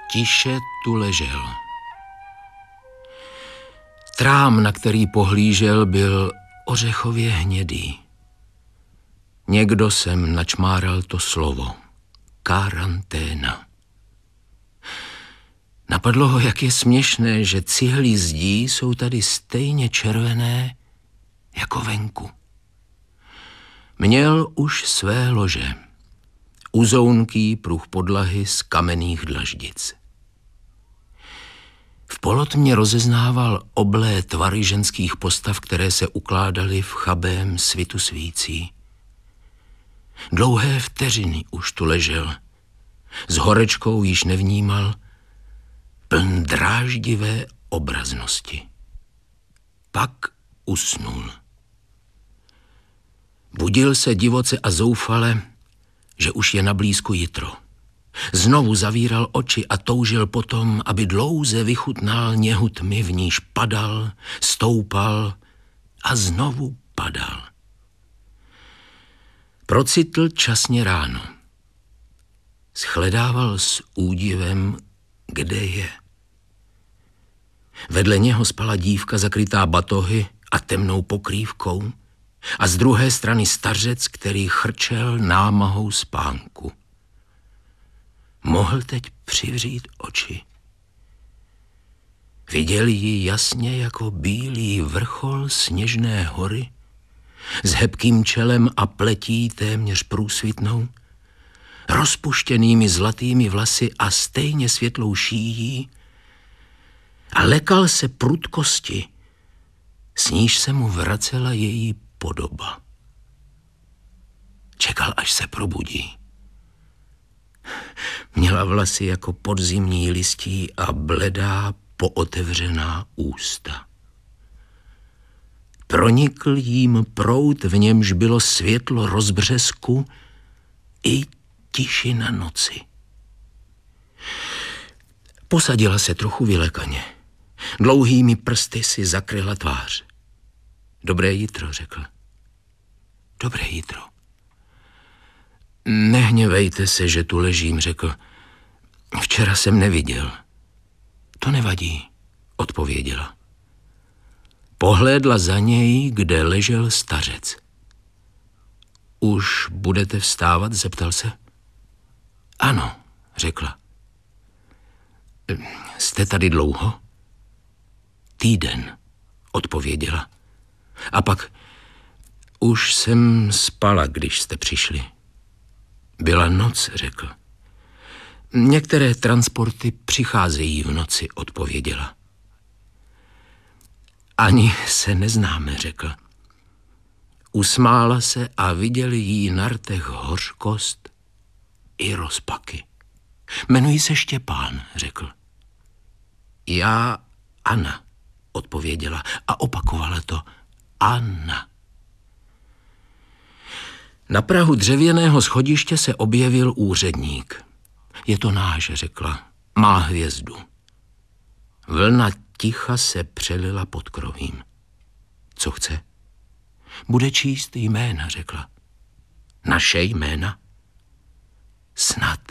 Tiše tu ležel. Trám, na který pohlížel, byl ořechově hnědý. Někdo sem načmáral to slovo. Karanténa. Napadlo ho, jak je směšné, že cihly zdí jsou tady stejně červené jako venku. Měl už své lože. Uzounký pruh podlahy z kamenných dlaždic. V polotmě rozeznával oblé tvary ženských postav, které se ukládaly v chabém svitu svící. Dlouhé vteřiny už tu ležel. S horečkou již nevnímal, pln dráždivé obraznosti. Pak usnul. Budil se divoce a zoufale, že už je na blízku jitro. Znovu zavíral oči a toužil potom, aby dlouze vychutnal něhu tmy, v níž padal, stoupal a znovu padal. Procitl časně ráno. Shledával s údivem, kde je. Vedle něho spala dívka zakrytá batohy a temnou pokrývkou a z druhé strany stařec, který chrčel námahou spánku. Mohl teď přivřít oči. Viděl ji jasně jako bílý vrchol sněžné hory s hebkým čelem a pletí téměř průsvitnou, rozpuštěnými zlatými vlasy a stejně světlou šíjí, a lekal se prudkosti, s níž se mu vracela její podoba. Čekal, až se probudí. Měla vlasy jako podzimní listí a bledá, pootevřená ústa. Pronikl jím proud, v němž bylo světlo rozbřesku i tišina noci. Posadila se trochu vylekaně. Dlouhými prsty si zakryla tvář. Dobré jitro, řekl. Dobré jitro. Nehněvejte se, že tu ležím, řekl. Včera jsem neviděl. To nevadí, odpověděla. Pohlédla za něj, kde ležel stařec. Už budete vstávat, zeptal se. Ano, řekla. Jste tady dlouho? Týden, odpověděla. A pak už jsem spala, když jste přišli. Byla noc, řekl. Některé transporty přicházejí v noci, odpověděla. Ani se neznáme, řekl. Usmála se a viděl jí na rtech hořkost i rozpaky. Jmenuji se Štěpán, řekl. Já Anna, odpověděla a opakovala to. Anna. Na prahu dřevěného schodiště se objevil úředník. Je to náš, řekla. Má hvězdu. Vlna ticha se přelila pod krovím. Co chce? Bude číst jména, řekla. Naše jména? Snad.